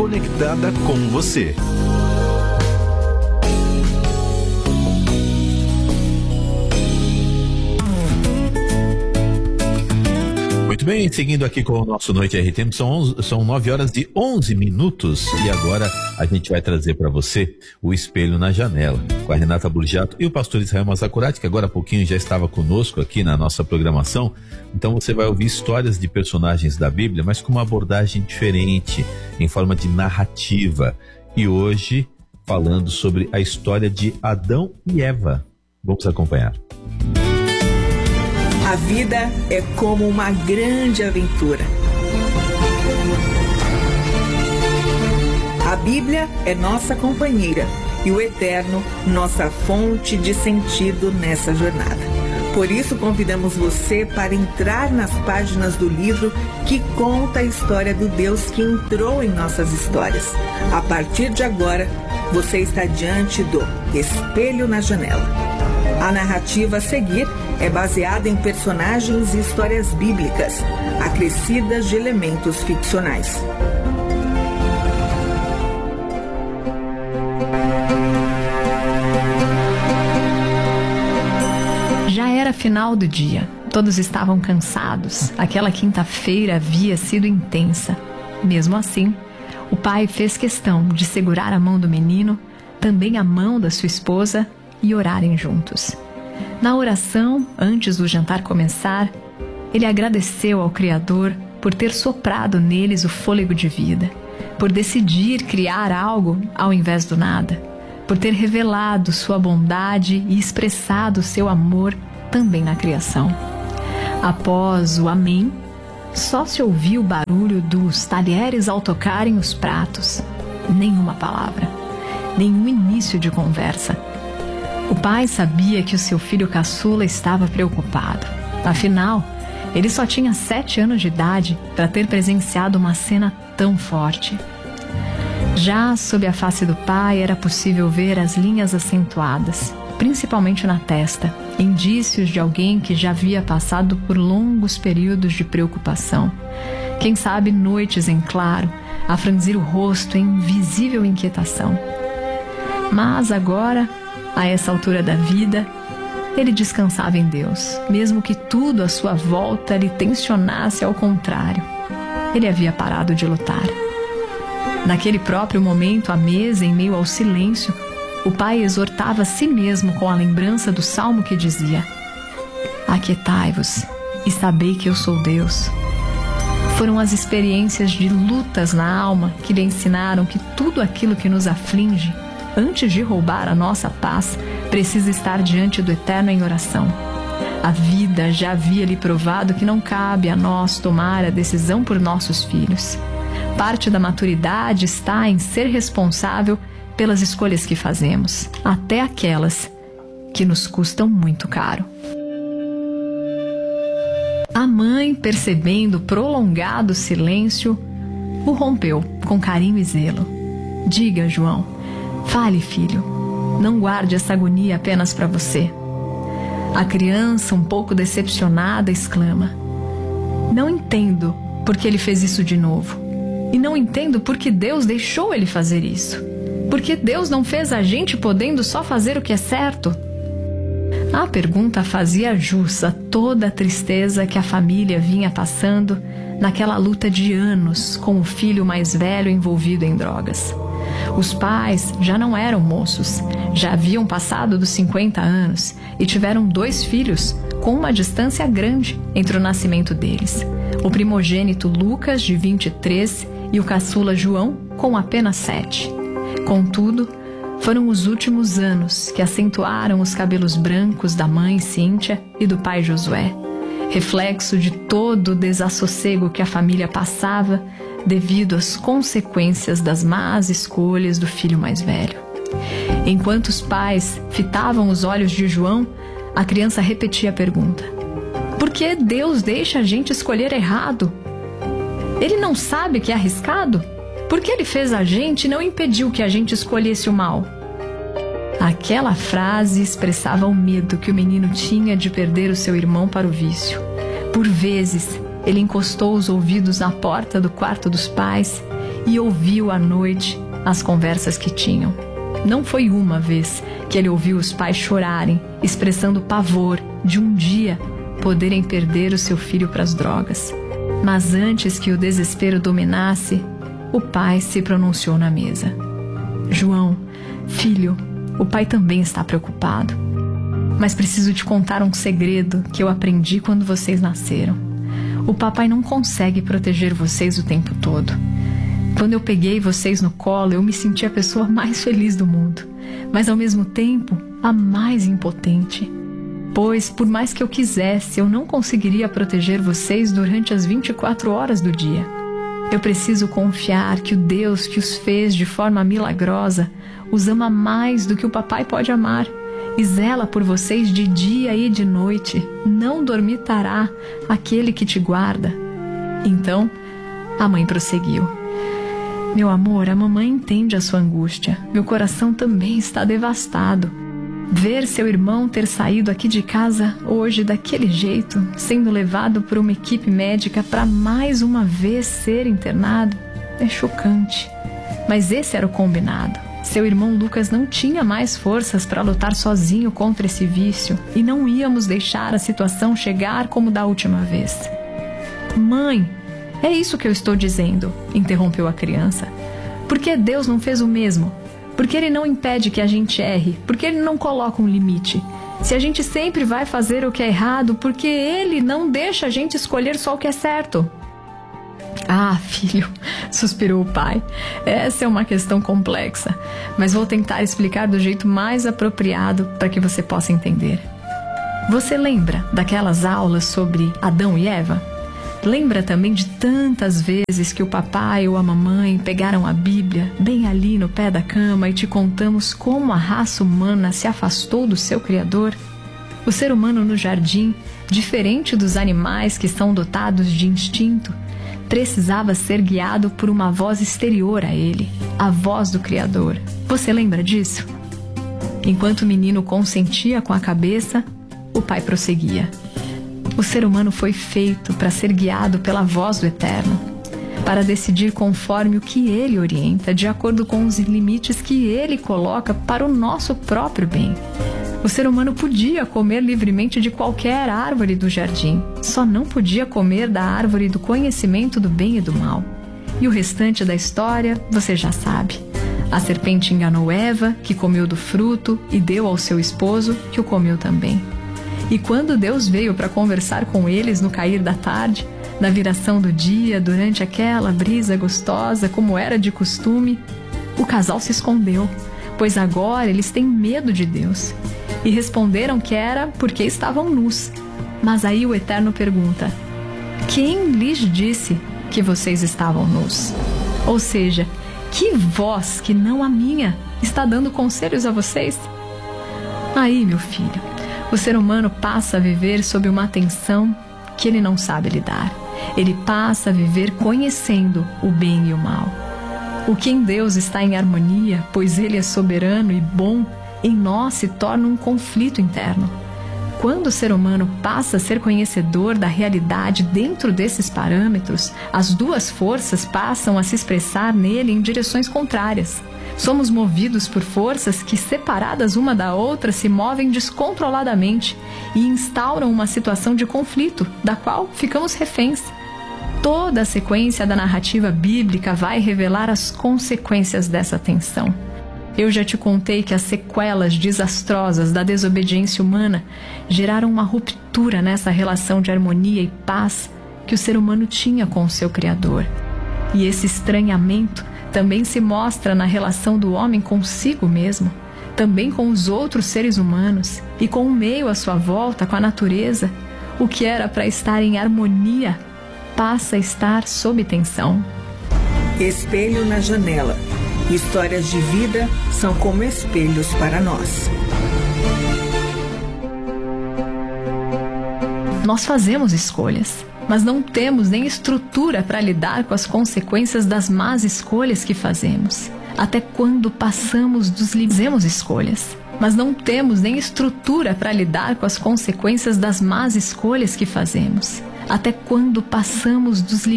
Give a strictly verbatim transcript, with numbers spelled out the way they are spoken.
conectada com você. Muito bem, seguindo aqui com o nosso Noite R T M, são, onze, são nove horas e onze minutos e agora a gente vai trazer para você o Espelho na Janela, com a Renata Burjato e o pastor Israel Mazzacurati, que agora há pouquinho já estava conosco aqui na nossa programação. Então você vai ouvir histórias de personagens da Bíblia, mas com uma abordagem diferente, em forma de narrativa. E hoje, falando sobre a história de Adão e Eva. Vamos acompanhar. A vida é como uma grande aventura. A Bíblia é nossa companheira e o Eterno nossa fonte de sentido nessa jornada. Por isso convidamos você para entrar nas páginas do livro que conta a história do Deus que entrou em nossas histórias. A partir de agora, você está diante do Espelho na Janela. A narrativa a seguir é baseada em personagens e histórias bíblicas, acrescidas de elementos ficcionais. Já era final do dia. Todos estavam cansados. Aquela quinta-feira havia sido intensa. Mesmo assim, o pai fez questão de segurar a mão do menino, também a mão da sua esposa, e orarem juntos. Na oração, antes do jantar começar, ele agradeceu ao Criador por ter soprado neles o fôlego de vida, por decidir criar algo ao invés do nada, por ter revelado sua bondade e expressado seu amor também na criação. Após o amém, só se ouviu o barulho dos talheres ao tocarem os pratos. Nenhuma palavra, nenhum início de conversa. O pai sabia que o seu filho caçula estava preocupado. Afinal, ele só tinha sete anos de idade para ter presenciado uma cena tão forte. Já sob a face do pai era possível ver as linhas acentuadas, principalmente na testa, indícios de alguém que já havia passado por longos períodos de preocupação. Quem sabe noites em claro, a franzir o rosto em visível inquietação. Mas agora, a essa altura da vida, ele descansava em Deus, mesmo que tudo à sua volta lhe tensionasse ao contrário. Ele havia parado de lutar. Naquele próprio momento, à mesa, em meio ao silêncio, o pai exortava a si mesmo com a lembrança do salmo que dizia: aquietai-vos e sabei que eu sou Deus. Foram as experiências de lutas na alma que lhe ensinaram que tudo aquilo que nos aflige, antes de roubar a nossa paz, precisa estar diante do Eterno em oração. A vida já havia lhe provado que não cabe a nós tomar a decisão por nossos filhos. Parte da maturidade está em ser responsável pelas escolhas que fazemos, até aquelas que nos custam muito caro. A mãe, percebendo o prolongado silêncio, o rompeu com carinho e zelo. Diga, João. Fale, filho, não guarde essa agonia apenas para você. A criança, um pouco decepcionada, exclama: não entendo por que ele fez isso de novo. E não entendo por que Deus deixou ele fazer isso. Porque Deus não fez a gente podendo só fazer o que é certo? A pergunta fazia jus a toda a tristeza que a família vinha passando naquela luta de anos com o filho mais velho envolvido em drogas. Os pais já não eram moços, já haviam passado dos cinquenta anos e tiveram dois filhos com uma distância grande entre o nascimento deles. O primogênito Lucas, de vinte e três, e o caçula João, com apenas sete. Contudo, foram os últimos anos que acentuaram os cabelos brancos da mãe Cíntia e do pai Josué, reflexo de todo o desassossego que a família passava devido às consequências das más escolhas do filho mais velho. Enquanto os pais fitavam os olhos de João, a criança repetia a pergunta: por que Deus deixa a gente escolher errado? Ele não sabe que é arriscado? Por que ele fez a gente e não impediu que a gente escolhesse o mal? Aquela frase expressava o medo que o menino tinha de perder o seu irmão para o vício. Por vezes, ele encostou os ouvidos na porta do quarto dos pais e ouviu à noite as conversas que tinham. Não foi uma vez que ele ouviu os pais chorarem, expressando pavor de um dia poderem perder o seu filho para as drogas. Mas antes que o desespero dominasse, o pai se pronunciou na mesa. João, filho, o pai também está preocupado. Mas preciso te contar um segredo que eu aprendi quando vocês nasceram. O papai não consegue proteger vocês o tempo todo. Quando eu peguei vocês no colo, eu me senti a pessoa mais feliz do mundo, mas ao mesmo tempo, a mais impotente. Pois, por mais que eu quisesse, eu não conseguiria proteger vocês durante as vinte e quatro horas do dia. Eu preciso confiar que o Deus que os fez de forma milagrosa os ama mais do que o papai pode amar e zela por vocês de dia e de noite. Não dormitará aquele que te guarda. Então, a mãe prosseguiu. Meu amor, a mamãe entende a sua angústia. Meu coração também está devastado. Ver seu irmão ter saído aqui de casa hoje daquele jeito, sendo levado por uma equipe médica para mais uma vez ser internado, é chocante. Mas esse era o combinado. Seu irmão Lucas não tinha mais forças para lutar sozinho contra esse vício e não íamos deixar a situação chegar como da última vez. Mãe, é isso que eu estou dizendo, interrompeu a criança. Por que Deus não fez o mesmo? Por que Ele não impede que a gente erre? Por que Ele não coloca um limite? Se a gente sempre vai fazer o que é errado, por que Ele não deixa a gente escolher só o que é certo? Ah, filho, suspirou o pai. Essa é uma questão complexa, mas vou tentar explicar do jeito mais apropriado para que você possa entender. Você lembra daquelas aulas sobre Adão e Eva? Lembra também de tantas vezes que o papai ou a mamãe pegaram a Bíblia bem ali no pé da cama e te contamos como a raça humana se afastou do seu Criador? O ser humano no jardim, diferente dos animais que são dotados de instinto, precisava ser guiado por uma voz exterior a ele, a voz do Criador. Você lembra disso? Enquanto o menino consentia com a cabeça, o pai prosseguia. O ser humano foi feito para ser guiado pela voz do Eterno, para decidir conforme o que Ele orienta, de acordo com os limites que Ele coloca para o nosso próprio bem. O ser humano podia comer livremente de qualquer árvore do jardim, só não podia comer da árvore do conhecimento do bem e do mal. E o restante da história você já sabe. A serpente enganou Eva, que comeu do fruto, e deu ao seu esposo, que o comeu também. E quando Deus veio para conversar com eles no cair da tarde, na viração do dia, durante aquela brisa gostosa, como era de costume, o casal se escondeu, pois agora eles têm medo de Deus. E responderam que era porque estavam nus. Mas aí o Eterno pergunta: quem lhes disse que vocês estavam nus? Ou seja, que voz que não a minha está dando conselhos a vocês? Aí, meu filho, o ser humano passa a viver sob uma tensão que ele não sabe lidar. Ele passa a viver conhecendo o bem e o mal. O que em Deus está em harmonia, pois Ele é soberano e bom, em nós se torna um conflito interno. Quando o ser humano passa a ser conhecedor da realidade dentro desses parâmetros, as duas forças passam a se expressar nele em direções contrárias. Somos movidos por forças que, separadas uma da outra, se movem descontroladamente e instauram uma situação de conflito, da qual ficamos reféns. Toda a sequência da narrativa bíblica vai revelar as consequências dessa tensão. Eu já te contei que as sequelas desastrosas da desobediência humana geraram uma ruptura nessa relação de harmonia e paz que o ser humano tinha com o seu Criador. E esse estranhamento também se mostra na relação do homem consigo mesmo, também com os outros seres humanos e com o meio à sua volta, com a natureza. O que era para estar em harmonia passa a estar sob tensão. Espelho na janela. Histórias de vida são como espelhos para nós. Nós fazemos escolhas, mas não temos nem estrutura para lidar com as consequências das más escolhas que fazemos. Até quando passamos dos limites, fazemos escolhas, mas não temos nem estrutura para lidar com as consequências das más escolhas que fazemos. Até quando passamos dos limites.